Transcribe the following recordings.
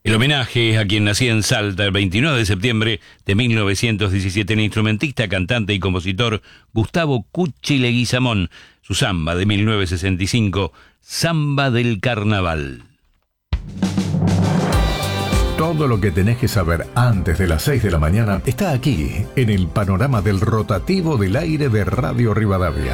El homenaje a quien nacía en Salta el 29 de septiembre de 1917, el instrumentista, cantante y compositor Gustavo Cuchi Leguizamón, su samba de 1965, Samba del Carnaval. Todo lo que tenés que saber antes de las 6 de la mañana está aquí, en el panorama del rotativo del aire de Radio Rivadavia.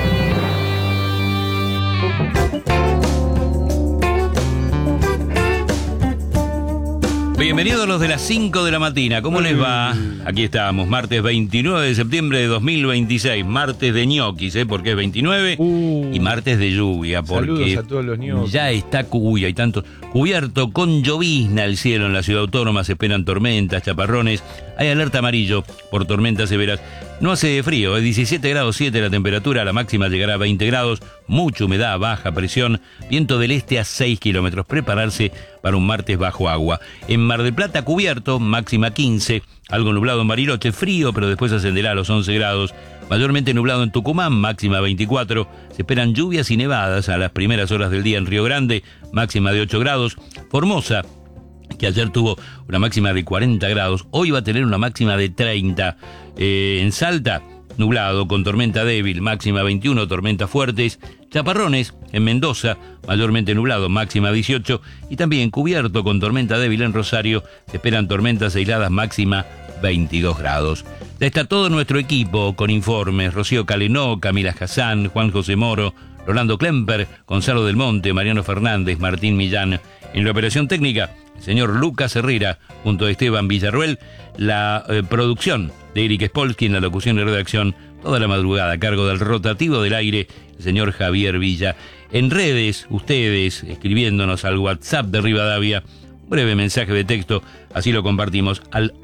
Bienvenidos los de las 5 de la mañana, ¿cómo les va? Aquí estamos, martes 29 de septiembre de 2026, martes de ñoquis, porque es 29, y martes de lluvia, porque a todos los ñoquis. Ya está hay tanto cubierto con llovizna el cielo en la ciudad autónoma, se esperan tormentas, chaparrones, hay alerta amarillo por tormentas severas. No hace frío, es 17 grados 7 la temperatura, la máxima llegará a 20 grados, mucha humedad, baja presión, viento del este a 6 kilómetros, prepararse para un martes bajo agua. En Mar del Plata cubierto, máxima 15, algo nublado en Bariloche, frío, pero después ascenderá a los 11 grados, mayormente nublado en Tucumán, máxima 24, se esperan lluvias y nevadas a las primeras horas del día en Río Grande, máxima de 8 grados, Formosa, que ayer tuvo una máxima de 40 grados, hoy va a tener una máxima de 30. En Salta, nublado con tormenta débil, máxima 21, tormentas fuertes. Chaparrones en Mendoza, mayormente nublado, máxima 18. Y también cubierto con tormenta débil en Rosario, se esperan tormentas aisladas, máxima 22 grados. Ya está todo nuestro equipo con informes: Rocío Calenó, Camila Hassan, Juan José Moro, Rolando Klemper, Gonzalo del Monte, Mariano Fernández, Martín Millán. En la operación técnica, el señor Lucas Herrera, junto a Esteban Villarruel. La producción de Eric Spolsky, en la locución y redacción, toda la madrugada, a cargo del rotativo del aire, el señor Javier Villa. En redes, ustedes, escribiéndonos al WhatsApp de Rivadavia, un breve mensaje de texto, así lo compartimos, al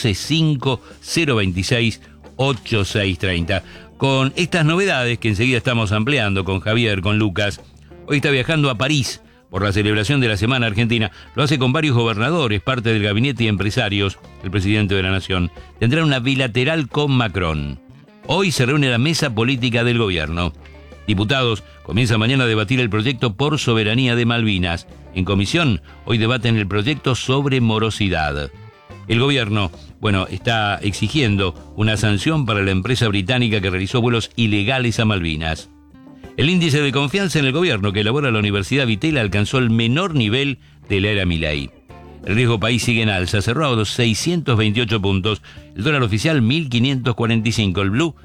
1150268630. Con estas novedades que enseguida estamos ampliando con Javier, con Lucas. Hoy está viajando a París por la celebración de la Semana Argentina. Lo hace con varios gobernadores, parte del gabinete y empresarios, el presidente de la Nación. Tendrá una bilateral con Macron. Hoy se reúne la mesa política del gobierno. Diputados comienzan mañana a debatir el proyecto por soberanía de Malvinas. En comisión, hoy debaten el proyecto sobre morosidad. El gobierno, está exigiendo una sanción para la empresa británica que realizó vuelos ilegales a Malvinas. El índice de confianza en el gobierno que elabora la Universidad Vitel alcanzó el menor nivel de la era Milei. El riesgo país sigue en alza, cerró a los 628 puntos, el dólar oficial 1.545, el blue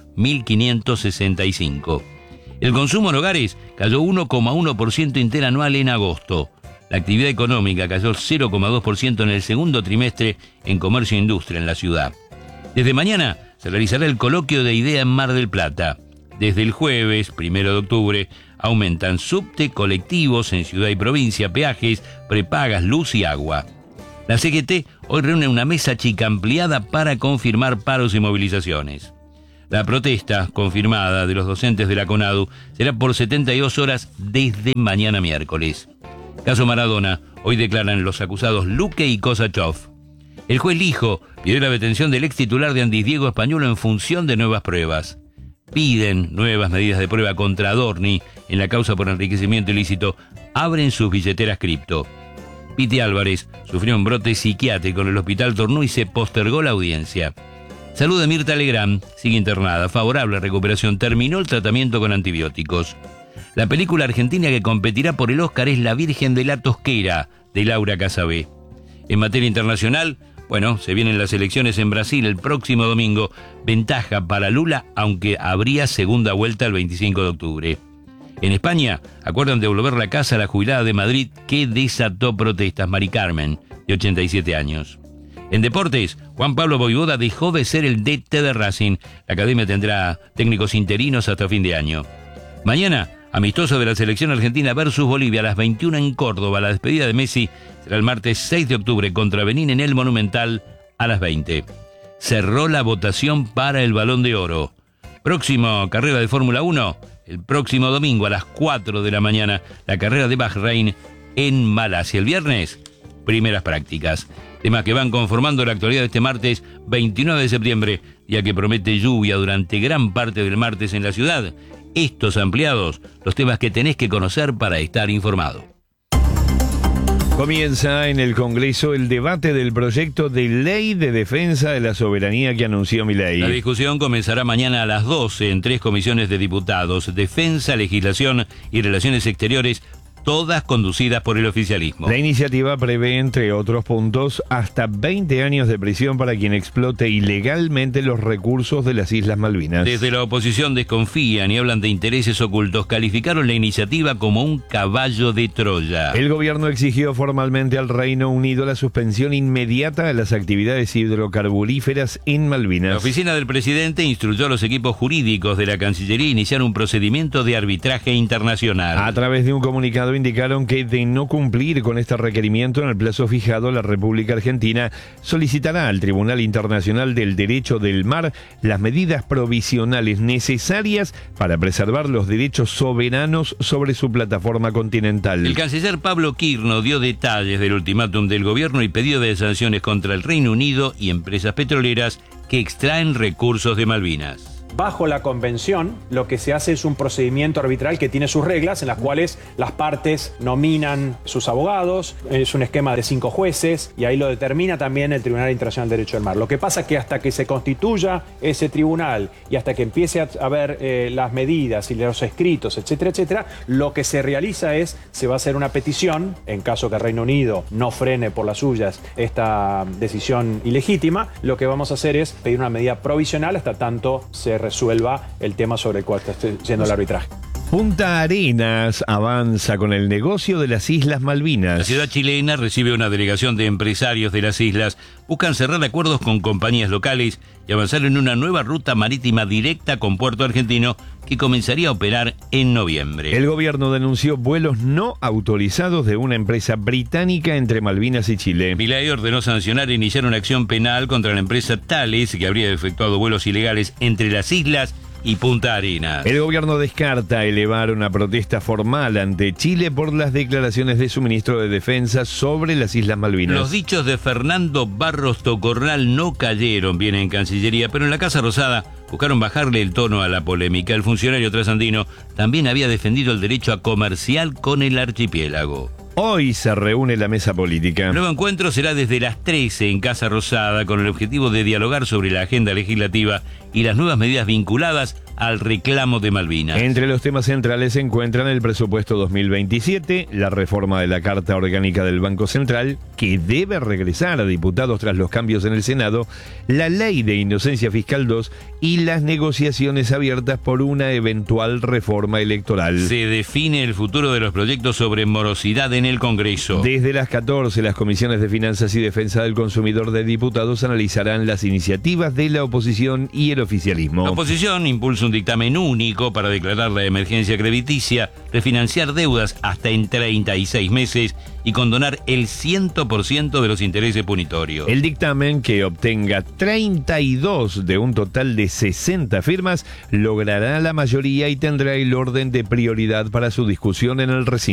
1.565. El consumo en hogares cayó 1,1% interanual en agosto. La actividad económica cayó 0,2% en el segundo trimestre en comercio e industria en la ciudad. Desde mañana se realizará el coloquio de idea en Mar del Plata. Desde el jueves, 1 de octubre, aumentan subte, colectivos en ciudad y provincia, peajes, prepagas, luz y agua. La CGT hoy reúne una mesa chica ampliada para confirmar paros y movilizaciones. La protesta confirmada de los docentes de la CONADU será por 72 horas desde mañana miércoles. Caso Maradona, hoy declaran los acusados Luque y Kosachov. El juez Lijo pidió la detención del ex titular de Andis Diego Españolo en función de nuevas pruebas. Piden nuevas medidas de prueba contra Adorni en la causa por enriquecimiento ilícito. Abren sus billeteras cripto. Piti Álvarez sufrió un brote psiquiátrico en el hospital Tornú y se postergó la audiencia. Salud de Mirta Legrand, sigue internada, favorable recuperación, terminó el tratamiento con antibióticos. La película argentina que competirá por el Oscar es La Virgen de la Tosquera, de Laura Casabé. En materia internacional, se vienen las elecciones en Brasil el próximo domingo. Ventaja para Lula, aunque habría segunda vuelta el 25 de octubre. En España, acuerdan devolver la casa a la jubilada de Madrid que desató protestas, Mari Carmen, de 87 años. En deportes, Juan Pablo Voivoda dejó de ser el DT de Racing. La academia tendrá técnicos interinos hasta fin de año. Mañana, amistoso de la selección argentina versus Bolivia a las 21 en Córdoba. La despedida de Messi será el martes 6 de octubre contra Benín en el Monumental a las 20. Cerró la votación para el Balón de Oro. Próximo carrera de Fórmula 1, el próximo domingo a las 4 de la mañana, la carrera de Bahrein en Malasia. El viernes, primeras prácticas. Temas que van conformando la actualidad de este martes 29 de septiembre, día que promete lluvia durante gran parte del martes en la ciudad. Estos ampliados, los temas que tenés que conocer para estar informado. Comienza en el Congreso el debate del proyecto de ley de defensa de la soberanía que anunció Milei. La discusión comenzará mañana a las 12 en 3 comisiones de diputados: Defensa, Legislación y Relaciones Exteriores, todas conducidas por el oficialismo. La iniciativa prevé, entre otros puntos, hasta 20 años de prisión para quien explote ilegalmente los recursos de las Islas Malvinas. Desde la oposición desconfían y hablan de intereses ocultos. Calificaron la iniciativa como un caballo de Troya. El gobierno exigió formalmente al Reino Unido la suspensión inmediata de las actividades hidrocarburíferas en Malvinas. La oficina del presidente instruyó a los equipos jurídicos de la Cancillería a iniciar un procedimiento de arbitraje internacional. A través de un comunicado indicaron que, de no cumplir con este requerimiento en el plazo fijado, la República Argentina solicitará al Tribunal Internacional del Derecho del Mar las medidas provisionales necesarias para preservar los derechos soberanos sobre su plataforma continental. El canciller Pablo Quirno dio detalles del ultimátum del gobierno y pedido de sanciones contra el Reino Unido y empresas petroleras que extraen recursos de Malvinas. Bajo la convención, lo que se hace es un procedimiento arbitral que tiene sus reglas, en las cuales las partes nominan sus abogados, es un esquema de 5 jueces, y ahí lo determina también el Tribunal Internacional del Derecho del Mar. Lo que pasa es que hasta que se constituya ese tribunal y hasta que empiece a haber las medidas y los escritos, etcétera, etcétera, lo que se realiza es, se va a hacer una petición, en caso que el Reino Unido no frene por las suyas esta decisión ilegítima, lo que vamos a hacer es pedir una medida provisional hasta tanto se resuelva el tema sobre el cual está yendo el arbitraje. Punta Arenas avanza con el negocio de las Islas Malvinas. La ciudad chilena recibe una delegación de empresarios de las islas. Buscan cerrar acuerdos con compañías locales y avanzar en una nueva ruta marítima directa con Puerto Argentino que comenzaría a operar en noviembre. El gobierno denunció vuelos no autorizados de una empresa británica entre Malvinas y Chile. Milei ordenó sancionar e iniciar una acción penal contra la empresa Thales, que habría efectuado vuelos ilegales entre las islas y Punta Arenas. El gobierno descarta elevar una protesta formal ante Chile por las declaraciones de su ministro de Defensa sobre las Islas Malvinas. Los dichos de Fernando Barros Tocornal no cayeron bien en Cancillería, pero en la Casa Rosada buscaron bajarle el tono a la polémica. El funcionario trasandino también había defendido el derecho a comercial con el archipiélago. Hoy se reúne la mesa política. El nuevo encuentro será desde las 13 en Casa Rosada, con el objetivo de dialogar sobre la agenda legislativa y las nuevas medidas vinculadas al reclamo de Malvinas. Entre los temas centrales se encuentran el presupuesto 2027, la reforma de la Carta Orgánica del Banco Central, que debe regresar a diputados tras los cambios en el Senado, la Ley de Inocencia Fiscal 2 y las negociaciones abiertas por una eventual reforma electoral. Se define el futuro de los proyectos sobre morosidad en el Congreso. Desde las 14, las comisiones de Finanzas y Defensa del Consumidor de diputados analizarán las iniciativas de la oposición y el oficialismo. La oposición impulsa un dictamen único para declarar la emergencia crediticia, refinanciar deudas hasta en 36 meses y condonar el 100% de los intereses punitorios. El dictamen, que obtenga 32 de un total de 60 firmas, logrará la mayoría y tendrá el orden de prioridad para su discusión en el recinto.